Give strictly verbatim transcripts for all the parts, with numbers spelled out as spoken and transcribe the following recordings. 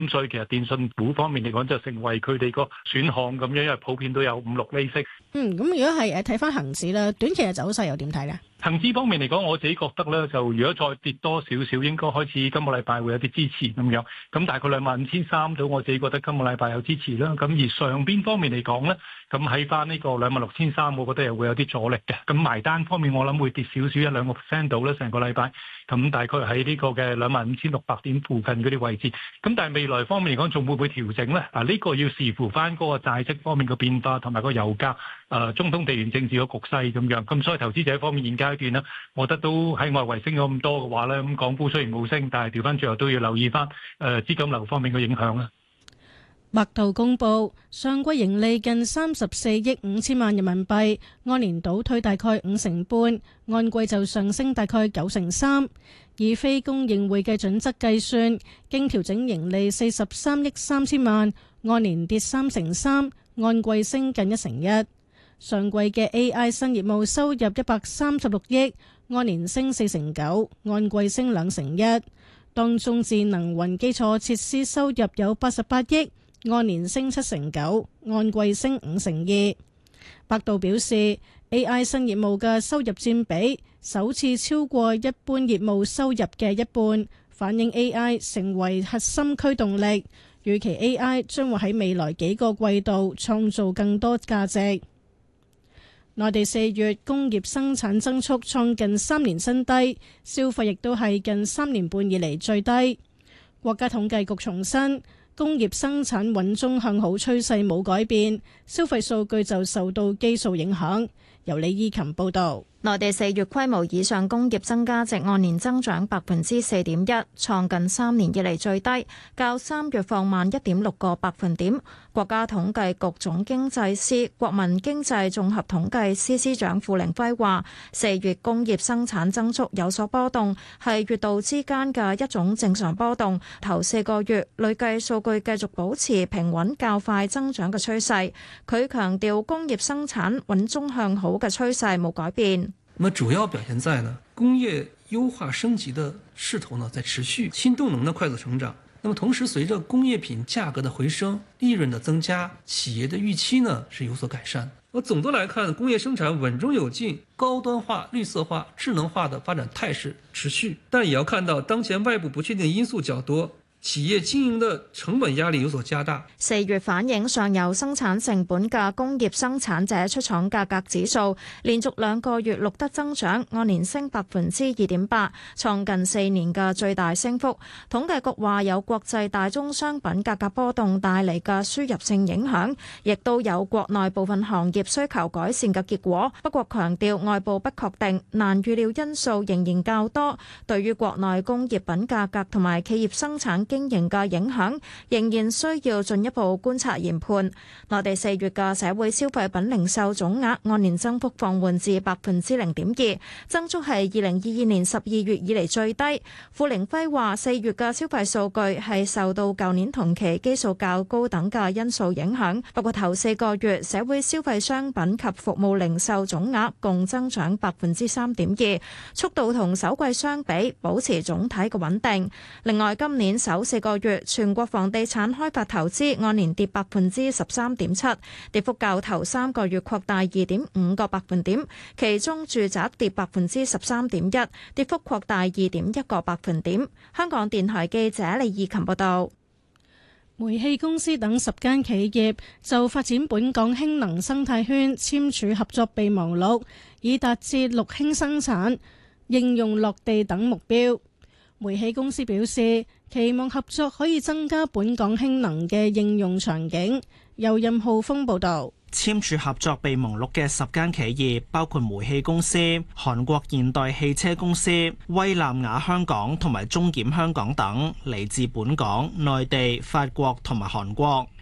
咁所以其實電信股方面嚟講就成為佢哋個選項咁樣，因為普遍都有五六厘息。 嗯，咁如果係誒睇翻恒指啦，短期嘅走勢又點睇咧？ 恒指方面嚟講，我自己覺得咧，就如果再跌多少少，應該開始今個禮拜會有啲支持咁樣。咁大概兩萬五千三到，我自己覺得今個禮拜有支持啦。咁而上邊方面嚟講咧，咁喺翻呢個兩萬六千三，我覺得又會有啲阻力嘅。咁埋單方面，我諗會跌少少一兩個 percent 到啦，成個禮拜。咁大概喺呢個嘅兩萬五千六百點附近嗰啲位置。咁但係未來方面嚟講，仲會唔會調整咧？啊，呢個要視乎翻嗰個債息方面嘅變化，同埋個油價、誒、呃、中東地緣政治嘅局勢咁樣。咁所以投資者方面現階段呢，我覺得都喺外圍升咗咁多嘅話咧，咁港股雖然冇升，但係調翻最後都要留意翻誒資金流方面嘅影響啦。 百度公布上季盈利近三十四億五千萬人民幣，按年倒退大概五成半，按季就上升大概九成三。以非公認會計準則計算，經調整盈利四十三億三千萬，按年跌三成三，按季升近一成一。上季嘅 A I 新業務收入一百三十六億，按年升四成九，按季升兩成一。當中智能雲基礎設施收入有八十八億。按年升七成九，按季升五成二。百度表示 ，A I 新業務嘅收入佔比首次超過一般業務收入嘅一半，反映 A I 成為核心驅動力。預期 A I 將會喺未來幾個季度創造更多價值。內地四月工業生產增速創近三年新低，消費亦都係近三年半以嚟最低。國家統計局重申，工業生產穩中向好趨勢冇改變，消費數據就受到基數影響。由李依琴報導。 內地四月規模以上工業增加值按年增長百分之四點一，創近三年以嚟最低，較三月放慢一點六個百分點。國家統計局總經濟司、國民經濟綜合統計司司長付凌暉話：四月工業生產增速有所波動，係月度之間嘅一種正常波動。頭四個月累計數據繼續保持平穩較快增長嘅趨勢。佢強調工業生產穩中向好嘅趨勢冇改變。 那麼主要表現在呢，工業優化升級的勢頭呢在持續，新動能的快速成長。那麼同時，隨着工業品價格的回升，利潤的增加，企業的預期呢是有所改善。而總的來看，工業生產穩中有進，高端化、綠色化、智能化的發展態勢持續。但也要看到，當前外部不確定因素較多，企業經營的成本壓力有所加大。 四月反映上游生產成本嘅工業生產者出廠價格指數連續兩個月錄得增長，按年升百分之二點八，創近四年嘅最大升幅。統計局話有國際大宗商品價格波動帶嚟嘅輸入性影響，亦都有國內部分行業需求改善嘅結果。不過強調外部不確定、難預料因素仍然較多，對於國內工業品價格同埋企業生產經營嘅影響仍然需要進一步觀察研判。內地四月嘅社會消費品零售總額按年增幅放緩至百分之零點二，增速係二零二二年十二月以嚟最低。付凌暉話：四月嘅消費數據係受到舊年同期基數較高等嘅因素影響，不過頭四個月社會消費商品及服務零售總額共增長百分之三點二，速度同首季相比保持總體嘅穩定。另外，今年首四個月全國房地產開發投資按年跌百分之十三點七，跌幅較頭三個月擴大二點五個百分點，其中住宅跌百分之十三點一，跌幅擴大二點一個百分點。香港電台記者李義琴報道。 煤氣公司等十間企業就發展本港氫能生態圈簽署合作備忘錄，以達至綠氫生產、應用落地等目標。煤氣公司表示，期望合作可以增加本港氫能嘅應用場景。由任浩峰報道。 簽署合作備忘錄嘅十間企業包括煤氣公司、韓國現代汽車公司、威南亞香港同埋中檢香港等，嚟自本港、內地、法國同埋韓國。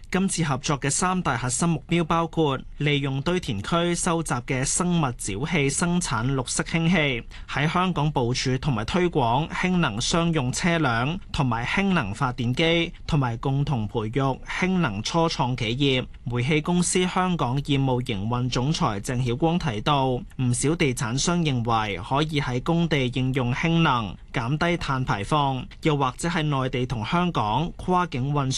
今次合作嘅三大核心目標包括利用堆填區收集嘅生物沼氣生產綠色氫氣，喺香港部署同埋推廣氫能商用車輛同埋氫能發電機，同埋共同培育氫能初創企業。煤氣公司香港業務營運總裁鄭曉光提到，唔少地產商認為可以喺工地應用氫能減低碳排放，又或者喺內地同香港跨境運